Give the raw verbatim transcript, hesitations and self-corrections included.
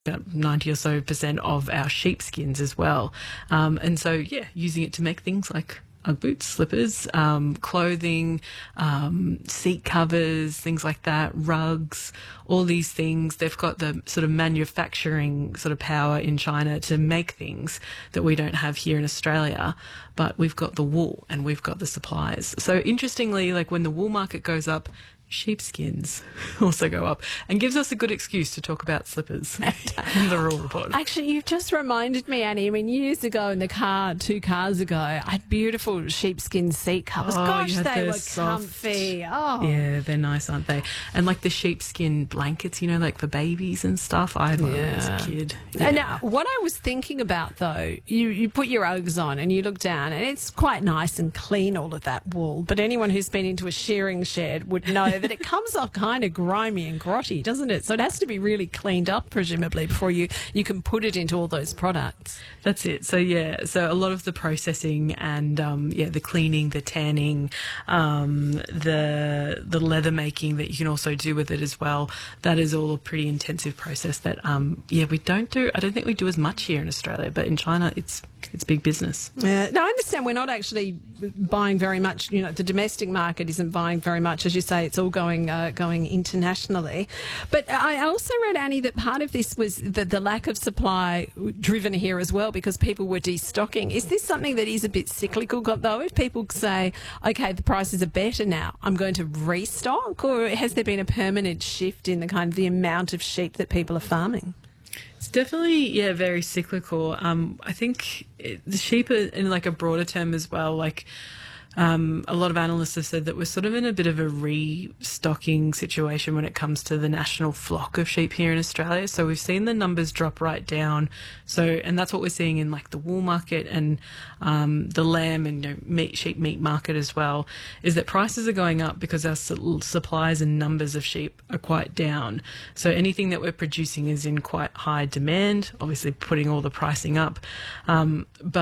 about ninety or so percent of our sheepskins as well. Um, and so, yeah, using it to make things like Ugg boots, slippers, um, clothing, um, seat covers, things like that, rugs, all these things. They've got the sort of manufacturing sort of power in China to make things that we don't have here in Australia, but we've got the wool and we've got the supplies. So interestingly, like when the wool market goes up, sheepskins also go up, and gives us a good excuse to talk about slippers in the Rural Report. Actually, you've just reminded me, Annie. I mean, years ago in the car, two cars ago, I had beautiful sheepskin seat covers. Oh, Gosh, yeah, they they're were soft. comfy. Oh, Yeah, they're nice, aren't they? And like the sheepskin blankets, you know, like for babies and stuff. I had one when I was a kid. Yeah. And now, what I was thinking about, though, you, you put your Uggs on and you look down, and it's quite nice and clean, all of that wool. But anyone who's been into a shearing shed would know that it comes off kind of grimy and grotty, doesn't it? So it has to be really cleaned up, presumably, before you, you can put it into all those products. That's it. So, yeah, so a lot of the processing and, um, yeah, the cleaning, the tanning, um, the the leather making that you can also do with it as well, that is all a pretty intensive process that, um, yeah, we don't do, I don't think we do as much here in Australia, but in China it's it's big business. Yeah. Now, I understand we're not actually buying very much, you know, the domestic market isn't buying very much. As you say, it's all going uh, going internationally. But I also read, Annie, that part of this was the, the lack of supply driven here as well because people were destocking. Is this something that is a bit cyclical, though? If people say, OK, the prices are better now, I'm going to restock, or has there been a permanent shift in the kind of the amount of sheep that people are farming? It's definitely, yeah, very cyclical. Um, I think it, the sheep are in like a broader term as well. Like um, a lot of analysts have said that we're sort of in a bit of a restocking situation when it comes to the national flock of sheep here in Australia. So we've seen the numbers drop right down. So, and that's what we're seeing in like the wool market and um, the lamb and, you know, meat, sheep meat market as well, is that prices are going up because our su- supplies and numbers of sheep are quite down. So anything that we're producing is in quite high demand, obviously putting all the pricing up. Um, but